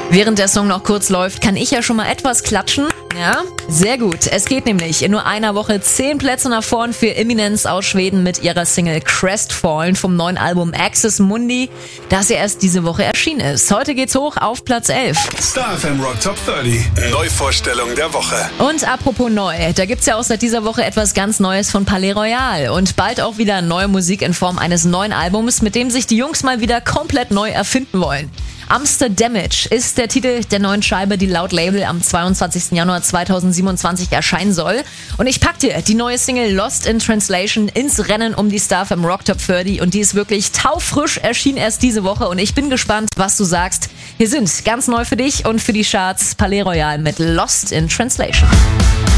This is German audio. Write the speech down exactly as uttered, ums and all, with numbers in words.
Während der Song noch kurz läuft, kann ich ja schon mal etwas klatschen. Ja, sehr gut. Es geht nämlich in nur einer Woche zehn Plätze nach vorn für Eminence aus Schweden mit ihrer Single Crestfallen vom neuen Album Axis Mundi, das ja erst diese Woche erschienen ist. Heute geht's hoch auf Platz elf. Star F M Rock Top dreißig. Neuvorstellung der Woche. Und apropos neu, da gibt's ja auch seit dieser Woche etwas ganz Neues von Palais Royal und bald auch wieder neue Musik in Form eines neuen Albums, mit dem sich die Jungs mal wieder komplett neu erfinden wollen. Amsterdamage ist der Titel der neuen Scheibe, die laut Label am zweiundzwanzigsten Januar zweitausendsiebenundzwanzig erscheinen soll. Und ich pack dir die neue Single Lost in Translation ins Rennen um die Star F M Rock Top dreißig und die ist wirklich taufrisch, erschien erst diese Woche und ich bin gespannt, was du sagst. Hier sind ganz neu für dich und für die Charts Palais Royal mit Lost in Translation.